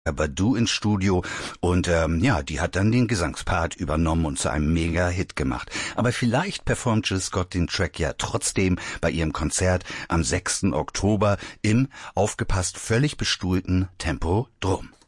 Badu ins Studio und die hat dann den Gesangspart übernommen und zu einem Mega-Hit gemacht. Aber vielleicht performt Jill Scott den Track ja trotzdem bei ihrem Konzert am 6. Oktober im, aufgepasst, völlig bestuhlten Tempodrom.